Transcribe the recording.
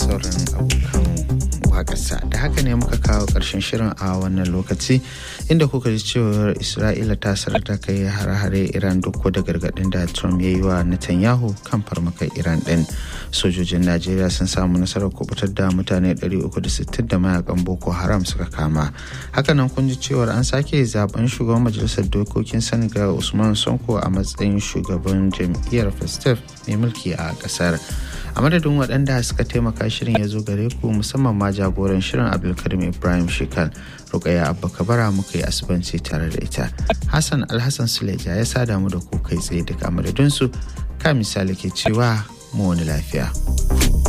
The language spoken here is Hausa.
sauran abokan waƙarsa. Da haka ne muka kawo ƙarshen shirin a wannan lokaci inda kuka ji cewar Isra'ila ta sanar da kai hare-hare Iran duk da gargaɗin da Trump ya yi wa Netanyahu kan farmakar Iran ɗin. Sojojin Najeriya sun samu nasarar kubutar da mutane 360 da mayakan Boko Haram suka kama. Hakanan kun ji cewar an sake zaben shugaban majalisar dokokin Senegal Usman Sonko a matsayin shugaban jam'iyyar Festef mai mulki a ƙasar. A madadin waɗanda suka taimaka shirin ya zo gare ku musamman ma jagoran shirin Abdulkarim Ibrahim Shekal, Rukaya Abba Kabara muka yi asibanci tare da ita. Hassan Alhassan Suleja ya sada mu da ku kai tsaye daga madadinsu ka misali ke cewa mu wani lafiya.